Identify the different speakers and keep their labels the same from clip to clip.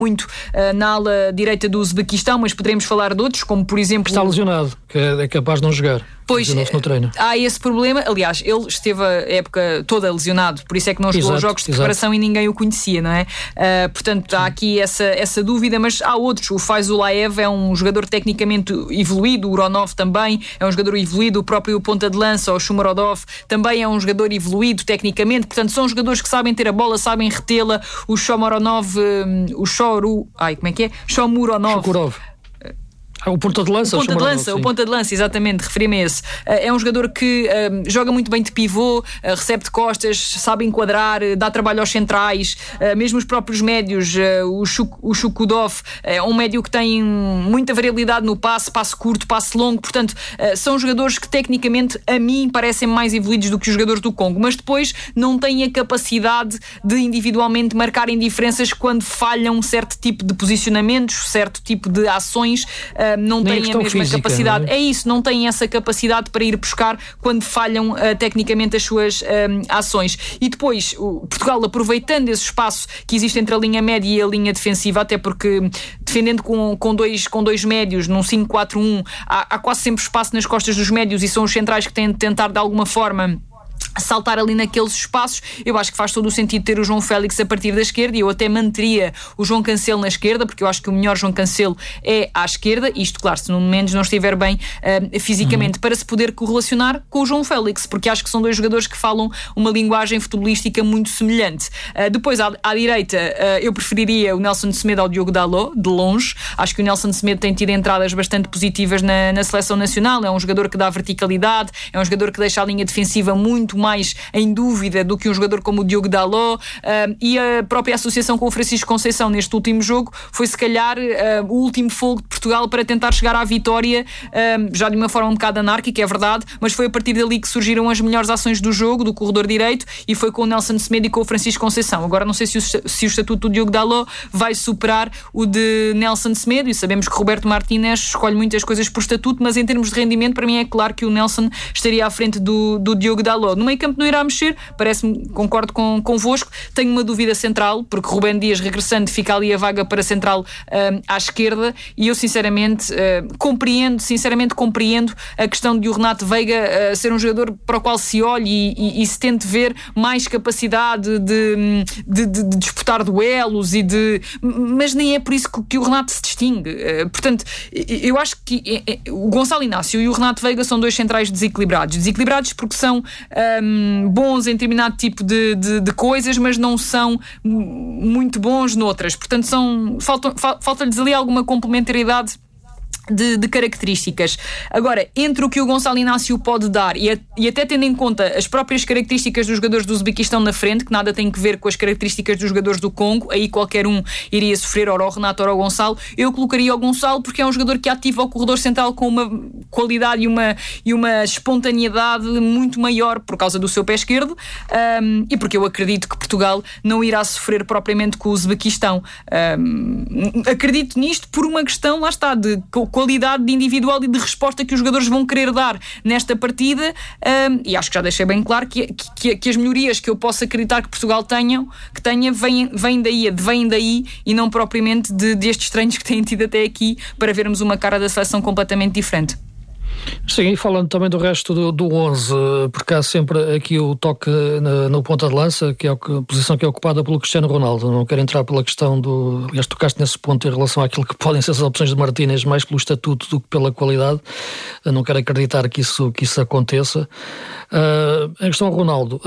Speaker 1: muito na ala direita do Uzbequistão, mas poderemos falar de outros, como por exemplo...
Speaker 2: Está lesionado, que é capaz de não jogar.
Speaker 1: Pois,
Speaker 2: no treino.
Speaker 1: Há esse problema. Aliás, ele esteve a época toda lesionado, por isso é que não jogou os jogos de preparação e ninguém o conhecia, não é? Portanto, há aqui essa dúvida, mas há outros. O Faizullaev é um jogador tecnicamente evoluído, o Uronov também é um jogador evoluído, o próprio ponta de lança, o Shumarodov, também é um jogador evoluído tecnicamente, portanto, são jogadores que sabem ter a bola, sabem retê-la. O Shomuronov, Shomuronov.
Speaker 2: O ponta de lança,
Speaker 1: o ponta de lança, exatamente, referi-me a esse. É um jogador que joga muito bem de pivô, recebe de costas, sabe enquadrar, dá trabalho aos centrais, mesmo os próprios médios. O Shukudov é um médio que tem muita variabilidade no passe curto, passe longo, portanto, são jogadores que tecnicamente a mim parecem mais evoluídos do que os jogadores do Congo, mas depois não têm a capacidade de individualmente marcarem diferenças quando falham certo tipo de posicionamentos, certo tipo de ações. Não têm a mesma física, capacidade. Não é? É isso, não têm essa capacidade para ir buscar quando falham tecnicamente as suas ações. E depois, Portugal, aproveitando esse espaço que existe entre a linha média e a linha defensiva, até porque defendendo com dois médios, num 5-4-1, há quase sempre espaço nas costas dos médios e são os centrais que têm de tentar de alguma forma saltar ali naqueles espaços. Eu acho que faz todo o sentido ter o João Félix a partir da esquerda, e eu até manteria o João Cancelo na esquerda, porque eu acho que o melhor João Cancelo é à esquerda, isto claro, se Nuno Mendes não estiver bem fisicamente, para se poder correlacionar com o João Félix, porque acho que são dois jogadores que falam uma linguagem futebolística muito semelhante. Depois à direita eu preferiria o Nelson Semedo ao Diogo Dalot, de longe. Acho que o Nelson Semedo tem tido entradas bastante positivas na seleção nacional, é um jogador que dá verticalidade, é um jogador que deixa a linha defensiva muito mais em dúvida do que um jogador como o Diogo Dalot, e a própria associação com o Francisco Conceição neste último jogo foi se calhar o último fogo de Portugal para tentar chegar à vitória, já de uma forma um bocado anárquica, é verdade, mas foi a partir dali que surgiram as melhores ações do jogo, do corredor direito, e foi com o Nelson Semedo e com o Francisco Conceição. Agora não sei se o estatuto do Diogo Dalot vai superar o de Nelson Semedo, e sabemos que Roberto Martínez escolhe muitas coisas por estatuto, mas em termos de rendimento, para mim é claro que o Nelson estaria à frente do Diogo Dalot. No meio campo não irá mexer, parece-me, concordo convosco. Tenho uma dúvida central, porque Rubén Dias regressando fica ali a vaga para central à esquerda, e eu sinceramente compreendo a questão de o Renato Veiga ser um jogador para o qual se olhe e se tente ver mais capacidade de disputar duelos mas nem é por isso que o Renato se distingue. Portanto, eu acho que o Gonçalo Inácio e o Renato Veiga são dois centrais desequilibrados porque são bons em determinado tipo de coisas, mas não são muito bons noutras. Portanto, falta-lhes ali alguma complementariedade de características. Agora, entre o que o Gonçalo Inácio pode dar e até tendo em conta as próprias características dos jogadores do Uzbequistão na frente, que nada tem que ver com as características dos jogadores do Congo, aí qualquer um iria sofrer, ora o Renato, ora o Gonçalo. Eu colocaria o Gonçalo porque é um jogador que ativa o corredor central com uma qualidade e uma espontaneidade muito maior por causa do seu pé esquerdo, e porque eu acredito que Portugal não irá sofrer propriamente com o Uzbequistão. Acredito nisto por uma questão, lá está, de qualidade de individual e de resposta que os jogadores vão querer dar nesta partida, e acho que já deixei bem claro que as melhorias que eu posso acreditar que Portugal tenha vêm daí e não propriamente destes treinos que têm tido até aqui, para vermos uma cara da seleção completamente diferente.
Speaker 2: Sim, falando também do resto do 11, porque há sempre aqui o toque no ponta de lança, que é a posição que é ocupada pelo Cristiano Ronaldo. Não quero entrar pela questão aliás, tocaste nesse ponto em relação àquilo que podem ser as opções de Martínez, mais pelo estatuto do que pela qualidade. Não quero acreditar que isso aconteça. A questão do Ronaldo,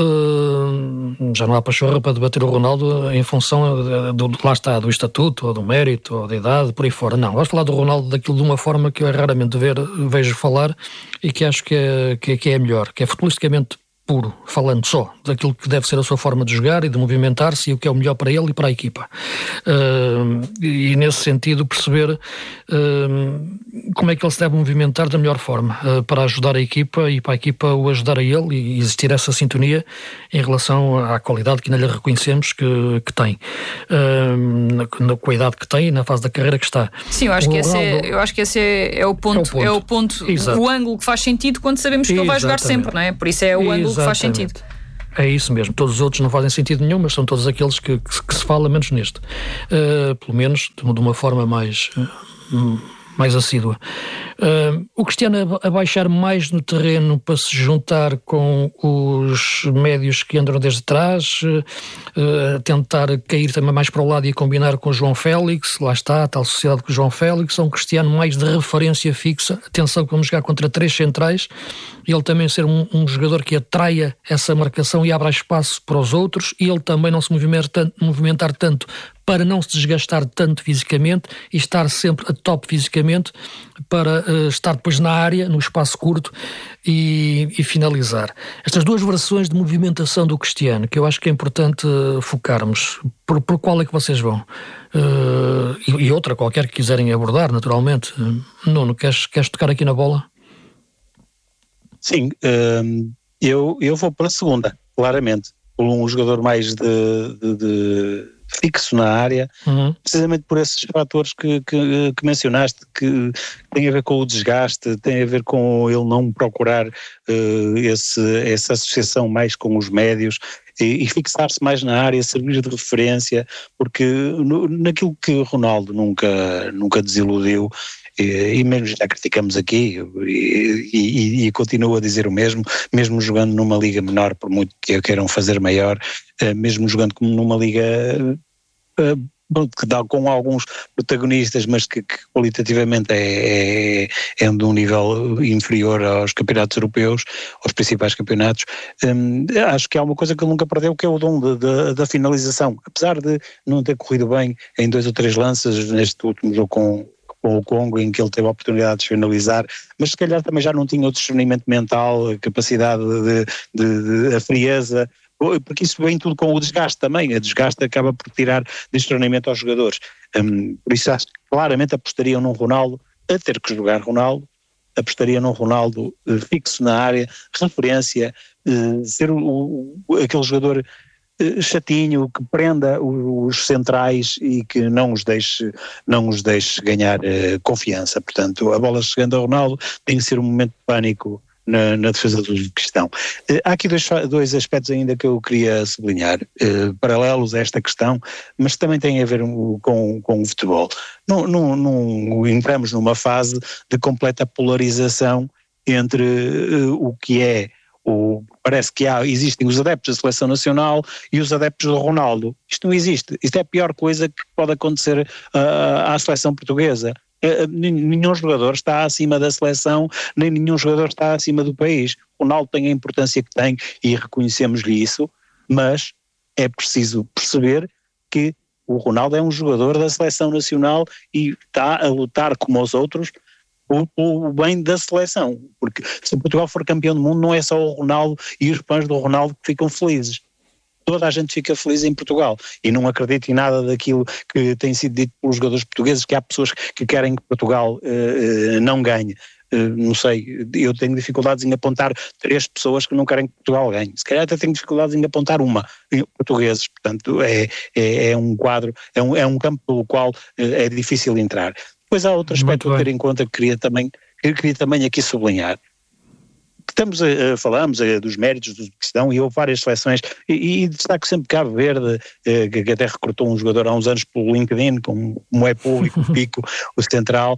Speaker 2: já não há pachorra para debater o Ronaldo em função do estatuto, ou do mérito, ou da idade, por aí fora. Não, vamos falar do Ronaldo daquilo de uma forma que eu raramente vejo falar, e que acho que é melhor, que é futbolisticamente puro, falando só daquilo que deve ser a sua forma de jogar e de movimentar-se, e o que é o melhor para ele e para a equipa. E nesse sentido perceber como é que ele se deve movimentar da melhor forma para ajudar a equipa e para a equipa o ajudar a ele, e existir essa sintonia em relação à qualidade que ainda lhe reconhecemos que tem, com a idade que tem e na fase da carreira que está.
Speaker 1: Sim, eu acho que esse é o ponto, o ângulo que faz sentido quando sabemos que ele vai jogar sempre, não é? Por isso é o ângulo que faz sentido.
Speaker 2: É isso mesmo, todos os outros não fazem sentido nenhum, mas são todos aqueles que se fala menos neste, pelo menos de uma forma mais assídua. O Cristiano a baixar mais no terreno para se juntar com os médios que andam desde trás, a tentar cair também mais para o lado e combinar com o João Félix, lá está, a tal sociedade com o João Félix, um Cristiano mais de referência fixa. Atenção que vamos jogar contra 3 centrais, e ele também ser um jogador que atraia essa marcação e abra espaço para os outros, e ele também não se movimentar tanto para não se desgastar tanto fisicamente e estar sempre a top fisicamente para estar depois na área, no espaço curto e finalizar. Estas duas versões de movimentação do Cristiano, que eu acho que é importante focarmos. Por qual é que vocês vão? E outra qualquer que quiserem abordar, naturalmente. Nuno, queres tocar aqui na bola?
Speaker 3: Sim, eu vou para a segunda, claramente. Por um jogador mais de fixo na área, precisamente por esses fatores que mencionaste, que têm a ver com o desgaste, têm a ver com ele não procurar essa associação mais com os médios e fixar-se mais na área, servir de referência, porque naquilo que Ronaldo nunca desiludiu, e mesmo já criticamos aqui e continuo a dizer o mesmo jogando numa liga menor, por muito que a queiram fazer maior, mesmo jogando como numa liga que dá com alguns protagonistas, mas que qualitativamente é de um nível inferior aos campeonatos europeus, aos principais campeonatos. Acho que há uma coisa que ele nunca perdeu, que é o dom da finalização, apesar de não ter corrido bem em 2 ou 3 lances neste último jogo com o Congo, em que ele teve a oportunidade de finalizar, mas se calhar também já não tinha o discernimento mental, a capacidade a frieza, porque isso vem tudo com o desgaste também. A desgaste acaba por tirar discernimento aos jogadores. Por isso acho que claramente apostariam num Ronaldo a ter que jogar Ronaldo, apostaria num Ronaldo fixo na área, referência, ser aquele jogador chatinho, que prenda os centrais e que não os deixe ganhar confiança. Portanto, a bola chegando a Ronaldo tem que ser um momento de pânico na defesa do Uzbequistão. Há aqui dois aspectos ainda que eu queria sublinhar, paralelos a esta questão, mas também têm a ver com o futebol. Não entramos numa fase de completa polarização entre o que é parece que existem os adeptos da seleção nacional e os adeptos do Ronaldo. Isto não existe. Isto é a pior coisa que pode acontecer à seleção portuguesa. Nenhum jogador está acima da seleção, nem nenhum jogador está acima do país. O Ronaldo tem a importância que tem e reconhecemos-lhe isso, mas é preciso perceber que o Ronaldo é um jogador da seleção nacional e está a lutar como os outros o bem da seleção, porque se Portugal for campeão do mundo não é só o Ronaldo e os fãs do Ronaldo que ficam felizes. Toda a gente fica feliz em Portugal e não acredito em nada daquilo que tem sido dito pelos jogadores portugueses, que há pessoas que querem que Portugal não ganhe. Não sei, eu tenho dificuldades em apontar 3 pessoas que não querem que Portugal ganhe. Se calhar até tenho dificuldades em apontar uma, portugueses. Portanto, é um quadro, é um campo pelo qual é difícil entrar. Depois há outro aspecto a ter em conta que queria também aqui sublinhar. Falamos dos méritos do Uzbequistão e houve várias seleções, e destaco sempre Cabo Verde, que até recrutou um jogador há uns anos pelo LinkedIn, como é público, o Pico, o central.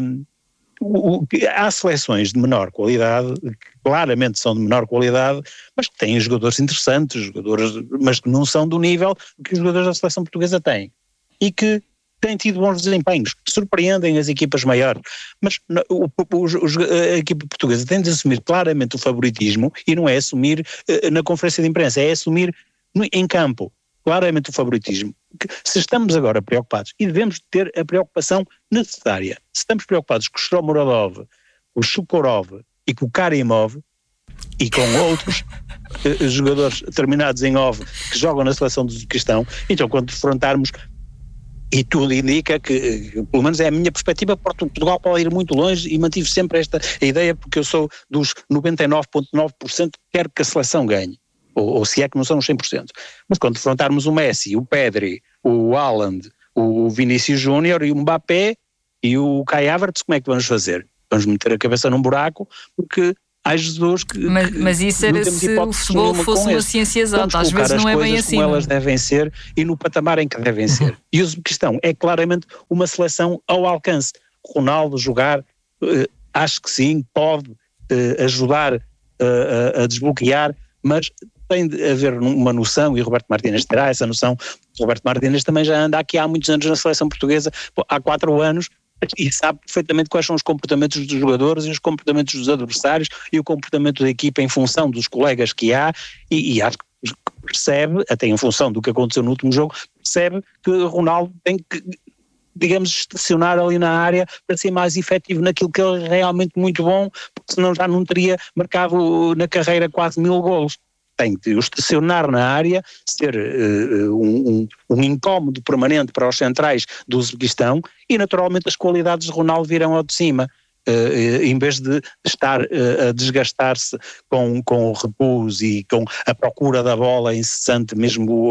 Speaker 3: Há seleções de menor qualidade, que claramente são de menor qualidade, mas que têm jogadores interessantes, mas que não são do nível que os jogadores da seleção portuguesa têm. E que têm tido bons desempenhos, surpreendem as equipas maiores, mas a equipa portuguesa tem de assumir claramente o favoritismo, e não é assumir na conferência de imprensa, é assumir em campo claramente o favoritismo. Se estamos agora preocupados, e devemos ter a preocupação necessária, se estamos preocupados com o Shomurodov, com o Shukurov e com o Karimov e com outros jogadores terminados em OV que jogam na seleção do Uzbequistão, então quando defrontarmos, e tudo indica que, pelo menos é a minha perspectiva, Portugal pode ir muito longe, e mantive sempre esta ideia, porque eu sou dos 99,9% que quero que a seleção ganhe, ou se é que não são os 100%. Mas quando defrontarmos o Messi, o Pedri, o Haaland, o Vinícius Júnior e o Mbappé e o Kai Havertz, como é que vamos fazer? Vamos meter a cabeça num buraco, porque Ai Jesus,
Speaker 1: mas isso era se o futebol fosse uma ciência exata, às vezes não é bem assim.
Speaker 3: Como elas devem ser e no patamar em que devem ser. E o Uzbequistão é claramente uma seleção ao alcance. Ronaldo jogar, acho que sim, pode ajudar a desbloquear, mas tem de haver uma noção, e o Roberto Martínez terá essa noção. O Roberto Martínez também já anda aqui há muitos anos na seleção portuguesa, há 4 anos, e sabe perfeitamente quais são os comportamentos dos jogadores e os comportamentos dos adversários e o comportamento da equipa em função dos colegas que há, e acho que percebe, até em função do que aconteceu no último jogo, percebe que o Ronaldo tem que, digamos, estacionar ali na área para ser mais efetivo naquilo que ele é realmente muito bom, porque senão já não teria marcado na carreira quase 1000 golos. Tem que o estacionar na área, ser um incómodo permanente para os centrais do Uzbequistão, e naturalmente as qualidades de Ronaldo virão ao de cima, em vez de estar a desgastar-se com o repouso e com a procura da bola incessante mesmo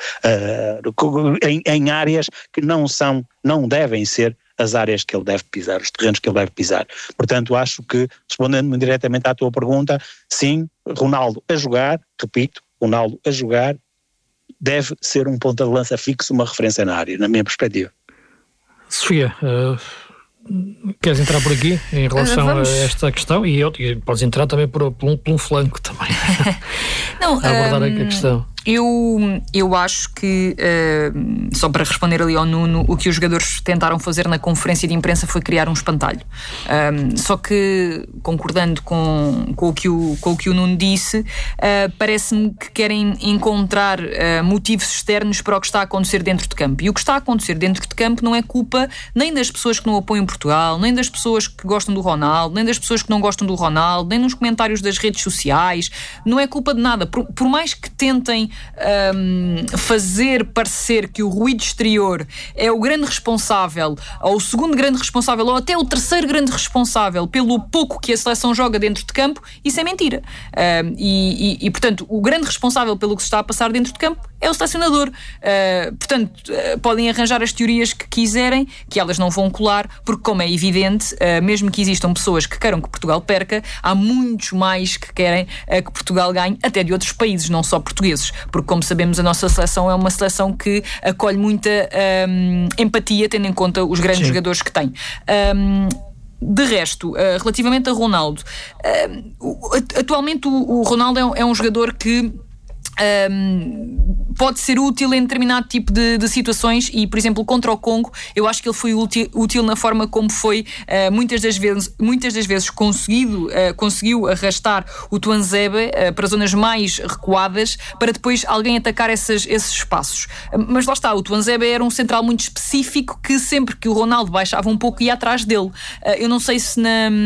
Speaker 3: em áreas que não devem ser as áreas que ele deve pisar, os terrenos que ele deve pisar. Portanto, acho que, respondendo-me diretamente à tua pergunta, sim, Ronaldo a jogar, repito, Ronaldo a jogar deve ser um ponta de lança fixo, uma referência na área, na minha perspectiva.
Speaker 2: Sofia, queres entrar por aqui em relação a esta questão? E podes entrar também por um flanco também.
Speaker 1: Não,
Speaker 2: a abordar a questão.
Speaker 1: Eu acho que, só para responder ali ao Nuno, o que os jogadores tentaram fazer na conferência de imprensa foi criar um espantalho. Só que, concordando com o que o Nuno disse, parece-me que querem encontrar motivos externos para o que está a acontecer dentro de campo. E o que está a acontecer dentro de campo não é culpa nem das pessoas que não apoiam Portugal, nem das pessoas que gostam do Ronaldo, nem das pessoas que não gostam do Ronaldo, nem nos comentários das redes sociais. Não é culpa de nada. Por mais que tentem fazer parecer que o ruído exterior é o grande responsável, ou o segundo grande responsável, ou até o terceiro grande responsável pelo pouco que a seleção joga dentro de campo, isso é mentira. E portanto, o grande responsável pelo que se está a passar dentro de campo é o selecionador. Portanto, podem arranjar as teorias que quiserem, que elas não vão colar, porque, como é evidente, mesmo que existam pessoas que queiram que Portugal perca, há muitos mais que querem que Portugal ganhe, até de outros países, não só portugueses. Porque, como sabemos, a nossa seleção é uma seleção que acolhe muita empatia, tendo em conta os grandes jogadores que tem. De resto, relativamente a Ronaldo, atualmente o Ronaldo é um jogador que pode ser útil em determinado tipo de situações, e, por exemplo, contra o Congo, eu acho que ele foi útil na forma como foi muitas das vezes conseguiu arrastar o Tuanzebe para zonas mais recuadas, para depois alguém atacar esses espaços. Mas lá está, o Tuanzebe era um central muito específico que sempre que o Ronaldo baixava um pouco ia atrás dele. Eu não sei se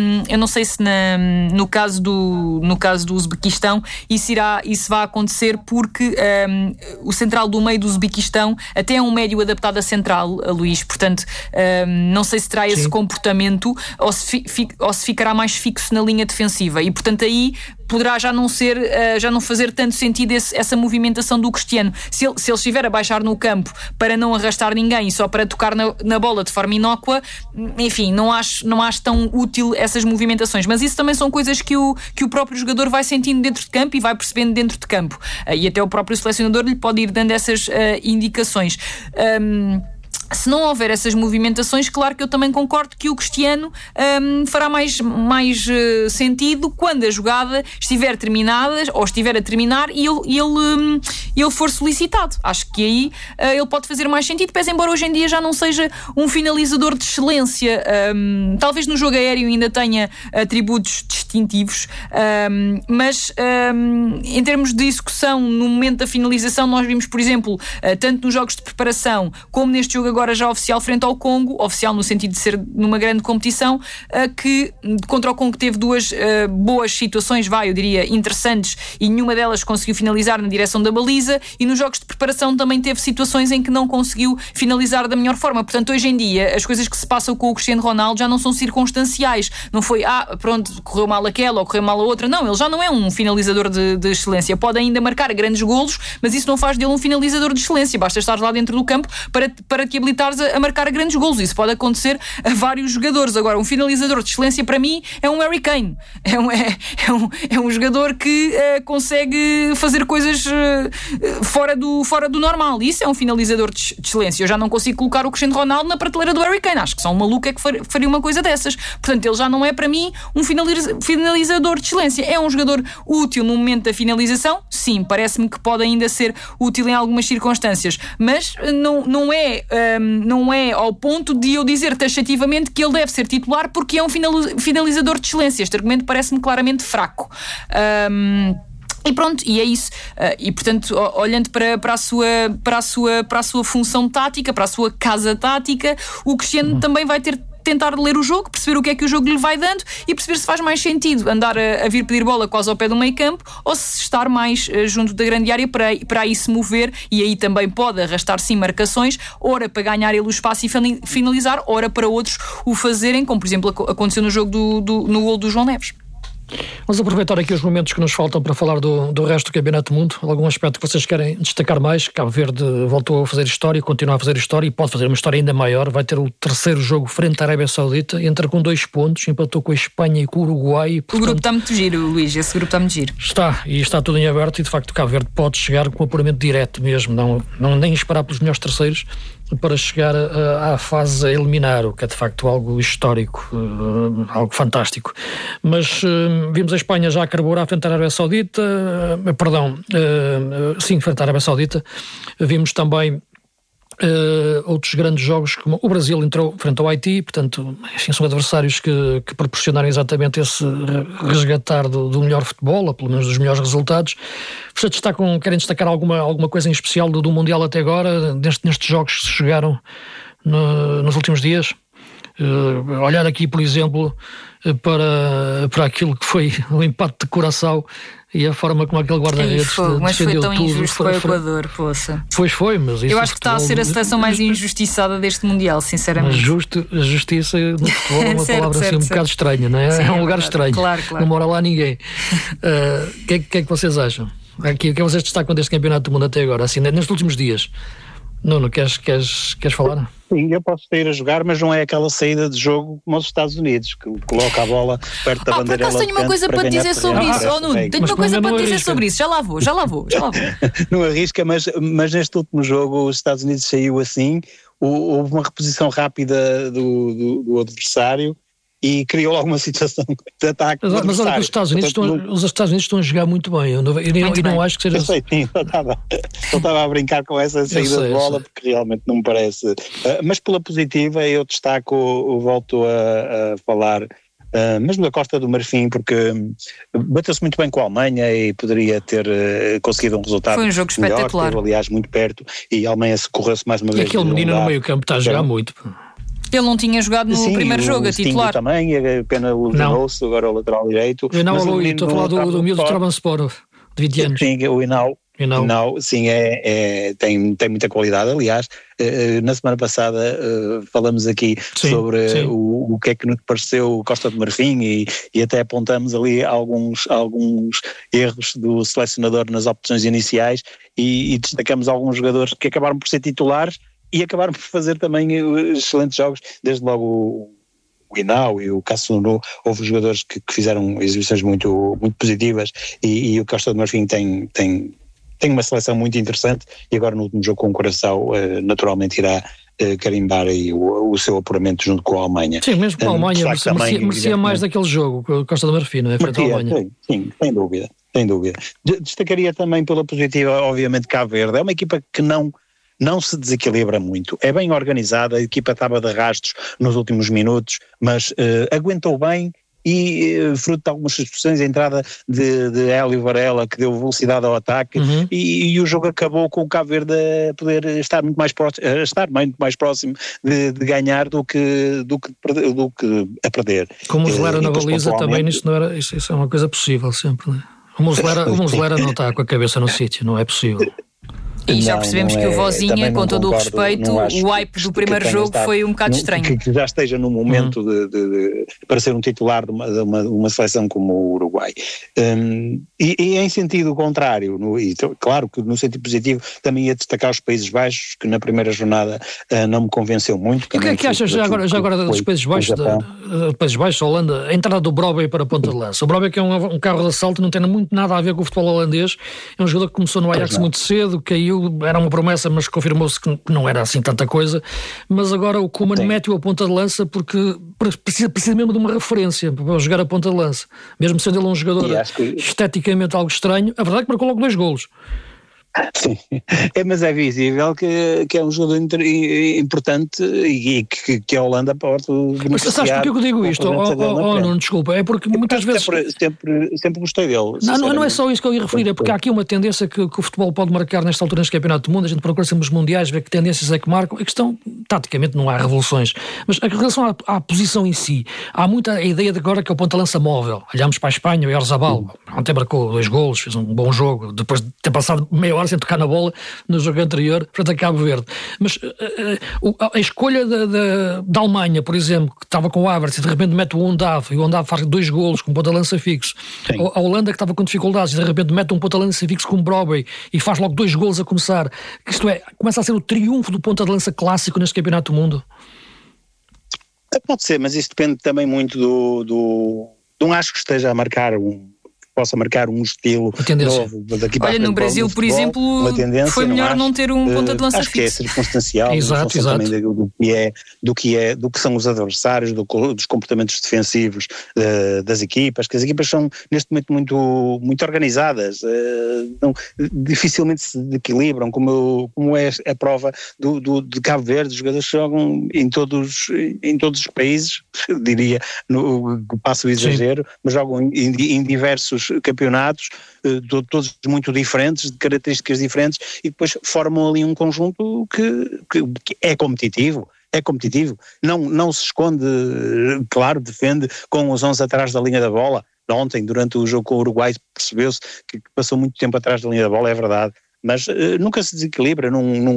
Speaker 1: no caso do Uzbequistão isso vai acontecer, porque o central do meio do Uzbequistão até é um médio adaptado a central, a Luís, portanto não sei se terá esse comportamento ou se ficará mais fixo na linha defensiva, e portanto aí poderá já não fazer tanto sentido essa movimentação do Cristiano. Se ele estiver a baixar no campo para não arrastar ninguém e só para tocar na bola de forma inócua, enfim, não acho tão útil essas movimentações, mas isso também são coisas que o próprio jogador vai sentindo dentro de campo e vai percebendo dentro de campo, e até o próprio selecionador lhe pode ir dando essas indicações. Se não houver essas movimentações, claro que eu também concordo que o Cristiano fará mais sentido quando a jogada estiver terminada ou estiver a terminar e ele for solicitado. Acho que aí ele pode fazer mais sentido, pese embora hoje em dia já não seja um finalizador de excelência. Talvez no jogo aéreo ainda tenha atributos distintivos, mas em termos de execução no momento da finalização, nós vimos, por exemplo, tanto nos jogos de preparação como neste jogo agora já oficial frente ao Congo, oficial no sentido de ser numa grande competição, que contra o Congo teve duas boas situações, eu diria, interessantes, e nenhuma delas conseguiu finalizar na direção da baliza, e nos jogos de preparação também teve situações em que não conseguiu finalizar da melhor forma. Portanto, hoje em dia, as coisas que se passam com o Cristiano Ronaldo já não são circunstanciais. Não foi, pronto, correu mal aquela ou correu mal a outra. Não, ele já não é um finalizador de excelência. Pode ainda marcar grandes golos, mas isso não faz dele um finalizador de excelência. Basta estar lá dentro do campo para que a habilitares a marcar grandes golos. Isso pode acontecer a vários jogadores. Agora, um finalizador de excelência para mim é um Harry Kane. É um jogador que consegue fazer coisas fora do normal. Isso é um finalizador de excelência. Eu já não consigo colocar o Cristiano Ronaldo na prateleira do Harry Kane. Acho que só um maluco é que faria uma coisa dessas. Portanto, ele já não é para mim um finalizador de excelência. É um jogador útil no momento da finalização. Sim, parece-me que pode ainda ser útil em algumas circunstâncias, mas não é ao ponto de eu dizer taxativamente que ele deve ser titular porque é um finalizador de excelência. Este argumento parece-me claramente fraco. E pronto, e é isso. E portanto, olhando para a sua função tática, para a sua casa tática, o Cristiano também vai tentar ler o jogo, perceber o que é que o jogo lhe vai dando e perceber se faz mais sentido andar a vir pedir bola quase ao pé do meio campo ou se estar mais junto da grande área para aí se mover, e aí também pode arrastar sim marcações, ora para ganhar ele o espaço e finalizar, ora para outros o fazerem, como por exemplo aconteceu no jogo no golo do João Neves.
Speaker 2: Vamos aproveitar aqui os momentos que nos faltam para falar do resto do Campeonato do Mundo. Algum aspecto que vocês querem destacar mais? Cabo Verde voltou a fazer história, continua a fazer história e pode fazer uma história ainda maior. Vai ter o terceiro jogo frente à Arábia Saudita, entra com 2 pontos, empatou com a Espanha e com o Uruguai.
Speaker 1: Portanto, o grupo está muito giro, Luís, esse grupo está muito giro.
Speaker 2: Está tudo em aberto e de facto o Cabo Verde pode chegar com um apuramento direto mesmo, não nem esperar pelos melhores terceiros para chegar à fase a eliminar, o que é de facto algo histórico, algo fantástico. Mas vimos a Espanha já a carburar frente à Arábia Saudita, frente à Arábia Saudita. Vimos também outros grandes jogos, como o Brasil entrou frente ao Haiti, portanto, enfim, são adversários que proporcionaram exatamente esse resgatar do melhor futebol, ou pelo menos dos melhores resultados. Vocês querem destacar alguma coisa em especial do Mundial até agora, nestes jogos que se jogaram nos últimos dias? Olhar aqui, por exemplo, para aquilo que foi o empate de Curaçao e a forma como aquele guarda-redes
Speaker 1: mas foi tão
Speaker 2: tudo.
Speaker 1: Injusto para o Equador, poça.
Speaker 2: Pois foi, mas isso.
Speaker 1: Eu acho que está a ser a seleção mais injustiçada deste Mundial, sinceramente.
Speaker 2: A justiça no futebol é uma palavra assim um bocado estranha, não é?
Speaker 1: Sim,
Speaker 2: é um lugar estranho.
Speaker 1: Claro.
Speaker 2: Não mora lá ninguém. O que é que vocês acham? O que é que vocês destacam deste Campeonato do Mundo até agora, assim, nestes últimos dias? Nuno, queres falar?
Speaker 3: Sim, eu posso sair a jogar, mas não é aquela saída de jogo como os Estados Unidos, que coloca a bola perto da bandeira.
Speaker 1: Por acaso tenho uma coisa para te dizer sobre isso. Nuno, tenho uma coisa para te dizer sobre isso. Já lá vou.
Speaker 3: Não arrisca, mas neste último jogo os Estados Unidos saiu assim, houve uma reposição rápida do adversário e criou logo uma situação de ataque.
Speaker 2: Mas olha que os Estados Unidos estão a jogar muito bem. Eu não acho que seja.
Speaker 3: Eu sei, sim, eu estava a brincar com essa saída de bola porque realmente não me parece. Mas pela positiva eu destaco, volto a falar mesmo da Costa do Marfim, porque bateu-se muito bem com a Alemanha e poderia ter conseguido um resultado.
Speaker 1: Foi um jogo espetacular.
Speaker 3: Esteve, aliás, muito perto, e a Alemanha socorreu-se mais uma vez.
Speaker 2: Aquele menino no meio campo está a jogar muito.
Speaker 1: Ele não tinha jogado no primeiro jogo a titular.
Speaker 3: Também, a pena lesionou-se, agora o lateral direito.
Speaker 2: Estou a falar do miúdo de Trabzonspor, de 20 anos.
Speaker 3: Sim, o Hinao. Sim, tem muita qualidade. Aliás, na semana passada falamos aqui sobre o que é que nos pareceu Costa do Marfim e até apontamos ali alguns erros do selecionador nas opções iniciais e destacamos alguns jogadores que acabaram por ser titulares e acabaram por fazer também excelentes jogos, desde logo o Hinao e o Cassunu. Houve jogadores que fizeram exibições muito, muito positivas e o Costa do Marfim tem uma seleção muito interessante e agora no último jogo com o Curaçao naturalmente irá carimbar aí o seu apuramento junto com a Alemanha.
Speaker 2: Sim, mesmo com a Alemanha merecia mais daquele jogo com o Costa do Marfim, não é? Frente à Alemanha.
Speaker 3: Sim, sem dúvida. Destacaria também pela positiva, obviamente, Cabo Verde. É uma equipa que não se desequilibra muito, é bem organizada, a equipa estava de arrastos nos últimos minutos, mas aguentou bem e fruto de algumas substituições, a entrada de Hélio Varela que deu velocidade ao ataque e o jogo acabou com o Cabo Verde a poder estar muito mais próximo de ganhar do que a perder.
Speaker 2: Com o Muslera na baliza também isso é uma coisa possível sempre, não é? O Muslera não está com a cabeça no sítio, não é possível.
Speaker 1: E já percebemos que o Vozinha, com todo o respeito, o hype do primeiro jogo foi um bocado estranho.
Speaker 3: Que já esteja num momento para ser um titular de uma seleção como o Uruguai. E em sentido contrário, claro que no sentido positivo também ia destacar os Países Baixos, que na primeira jornada não me convenceu muito.
Speaker 2: E o que é que achas já agora dos Países Baixos, Holanda, a entrada do Brobbey para a ponta de lança? O Brobbey, que é um carro de assalto, não tem muito nada a ver com o futebol holandês, é um jogador que começou no Ajax muito cedo, caiu, era uma promessa, mas confirmou-se que não era assim tanta coisa, mas agora o Koeman mete-o a ponta de lança porque precisa mesmo de uma referência para jogar a ponta de lança, mesmo sendo ele um jogador esteticamente algo estranho. A verdade é que marcou logo 2 golos.
Speaker 3: Sim, mas é visível que é um jogador importante e que a Holanda pode beneficiar.
Speaker 2: Mas sabes porquê que eu digo isto? Não, desculpa, é porque muitas vezes...
Speaker 3: Sempre gostei dele.
Speaker 2: Não é só isso que eu ia referir, é porque há aqui uma tendência que o futebol pode marcar nesta altura neste Campeonato do Mundo, a gente procura sempre os mundiais, ver que tendências é que marcam, a questão, taticamente não há revoluções, mas em relação à posição em si, há muita ideia de agora que é o ponta-lança móvel. Olhamos para a Espanha, o Oyarzabal, ontem marcou 2 golos, fez um bom jogo, depois de ter passado meia hora sem tocar na bola no jogo anterior frente a Cabo Verde. Mas a escolha da Alemanha, por exemplo, que estava com o Havertz e de repente mete o Ondav e o Ondav faz 2 golos com um ponta-lança fixo. A Holanda, que estava com dificuldades e de repente mete um ponta-lança fixo com o Brobbey e faz logo 2 golos a começar. Isto é, começa a ser o triunfo do ponta-lança clássico neste Campeonato do Mundo.
Speaker 3: Pode ser, mas isso depende também muito de um acho que esteja a marcar possa marcar um estilo novo daqui para a frente.
Speaker 1: Olha, no Brasil, por exemplo, foi melhor não ter um ponta de lança
Speaker 3: fixo. Acho que é circunstancial,
Speaker 2: exato.
Speaker 3: Também do que são os adversários, dos comportamentos defensivos das equipas, que as equipas são neste momento muito organizadas, dificilmente se equilibram, como é a prova de Cabo Verde. Os jogadores jogam em todos os países, diria, passo o exagero, mas jogam em diversos campeonatos, todos muito diferentes, de características diferentes, e depois formam ali um conjunto que é competitivo. Não se esconde, claro, defende com os 11 atrás da linha da bola. Ontem, durante o jogo com o Uruguai, percebeu-se que passou muito tempo atrás da linha da bola, é verdade, mas nunca se desequilibra,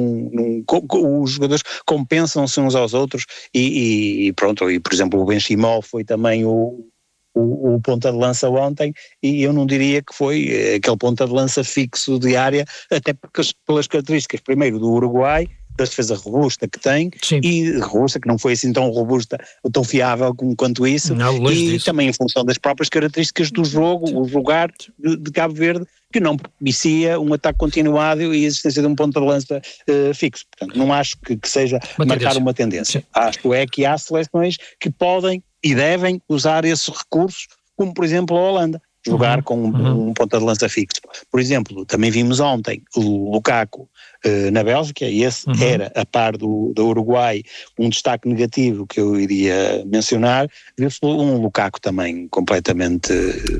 Speaker 3: os jogadores compensam-se uns aos outros e pronto. E por exemplo o Benchimol foi também o ponta de lança ontem, e eu não diria que foi aquele ponta de lança fixo de área, até porque pelas características, primeiro do Uruguai, da defesa robusta que tem,
Speaker 2: sim,
Speaker 3: e robusta, que não foi assim tão robusta ou tão fiável quanto isso, e também em função das próprias características do jogo, o jogar de Cabo Verde, que não propicia um ataque continuado e a existência de um ponta de lança fixo. Portanto, não acho que seja marcar uma tendência. Sim. Acho que há seleções que podem e devem usar esses recursos, como por exemplo a Holanda, jogar com um ponta de lança fixo. Por exemplo, também vimos ontem o Lukaku na Bélgica, e esse era, a par do Uruguai, um destaque negativo que eu iria mencionar. Viu-se um Lukaku também completamente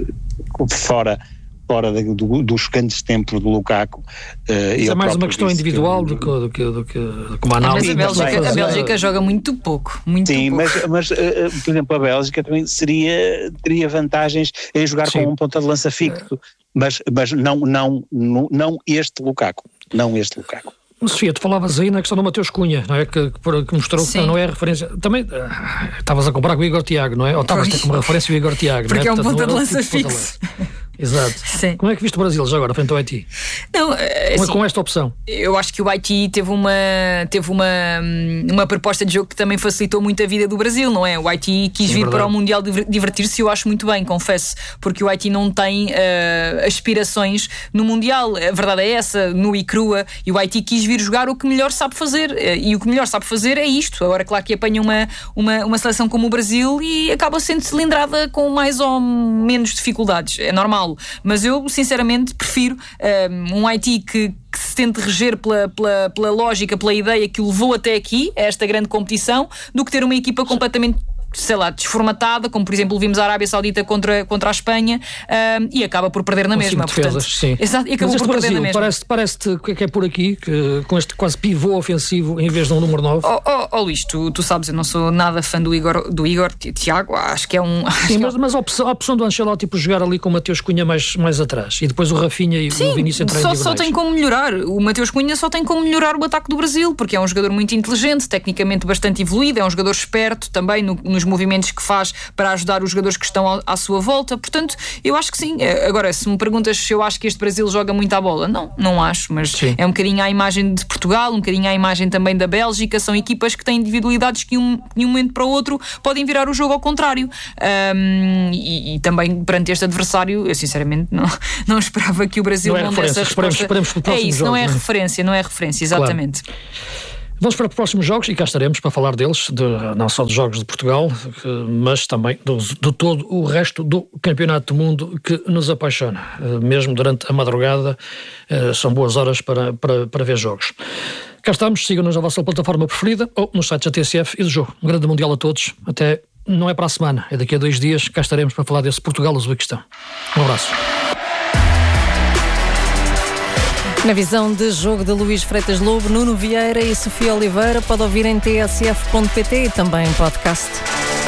Speaker 3: fora dos grandes tempos do Lukaku.
Speaker 2: É mais uma questão individual do que uma análise.
Speaker 1: Mas a Bélgica joga muito pouco.
Speaker 3: Sim, mas por exemplo, a Bélgica também teria vantagens em jogar com um ponta de lança fixo, mas não este Lukaku.
Speaker 2: Sofia, tu falavas aí na questão do Mateus Cunha, não é? Que mostrou que não é referência. Também estavas a comparar com o Igor Thiago, não é? Ou estavas a ter como referência o Igor Thiago,
Speaker 1: porque
Speaker 2: não é?
Speaker 1: Porque é um ponta de lança fixo.
Speaker 2: Exato.
Speaker 1: Sim.
Speaker 2: Como é que viste o Brasil já agora, frente ao Haiti?
Speaker 1: Não, assim,
Speaker 2: com esta opção?
Speaker 1: Eu acho que o Haiti teve uma proposta de jogo que também facilitou muito a vida do Brasil, não é? O Haiti quis vir para o Mundial divertir-se, e eu acho muito bem, confesso, porque o Haiti não tem aspirações no Mundial, a verdade é essa, nua e crua, e o Haiti quis vir jogar o que melhor sabe fazer, e o que melhor sabe fazer é isto. Agora, claro que apanha uma seleção como o Brasil e acaba sendo cilindrada com mais ou menos dificuldades, é normal. Mas eu, sinceramente, prefiro um Haiti que se tente reger pela lógica, pela ideia que o levou até aqui, a esta grande competição, do que ter uma equipa completamente sei lá, desformatada, como por exemplo vimos a Arábia Saudita contra a Espanha, e acaba por perder na mesma.
Speaker 2: Defesas, sim.
Speaker 1: Exato, e acabou por perder na mesma.
Speaker 2: Parece-te que é por aqui, que, com este quase pivô ofensivo em vez de um número 9.
Speaker 1: Luís, tu sabes, eu não sou nada fã do Igor Tiago, acho que é um...
Speaker 2: Sim, mas a opção do Ancelotti por jogar ali com o Mateus Cunha mais atrás, e depois o Rafinha e o Vinícius entrarem
Speaker 1: só tem como melhorar. O Mateus Cunha só tem como melhorar o ataque do Brasil, porque é um jogador muito inteligente, tecnicamente bastante evoluído, é um jogador esperto também nos movimentos que faz para ajudar os jogadores que estão à sua volta. Portanto, eu acho que sim. Agora, se me perguntas se eu acho que este Brasil joga muito à bola, não acho, mas sim, é um bocadinho à imagem de Portugal, um bocadinho à imagem também da Bélgica. São equipas que têm individualidades que de um momento para o outro podem virar o jogo ao contrário. E também perante este adversário, eu sinceramente não esperava que o Brasil não desse a resposta.
Speaker 2: Esperemos
Speaker 1: é isso, não é referência, exatamente.
Speaker 2: Claro. Vamos para os próximos jogos e cá estaremos para falar deles, não só dos jogos de Portugal, mas também de todo o resto do Campeonato do Mundo que nos apaixona. Mesmo durante a madrugada, são boas horas para ver jogos. Cá estamos, sigam-nos na vossa plataforma preferida ou nos sites da TSF e do jogo. Um grande Mundial a todos. Até, não é para a semana, é daqui a 2 dias, cá estaremos para falar desse Portugal-Uzbequistão. Um abraço.
Speaker 4: Na visão de jogo de Luís Freitas Lobo, Nuno Vieira e Sofia Oliveira, pode ouvir em tsf.pt e também em podcast.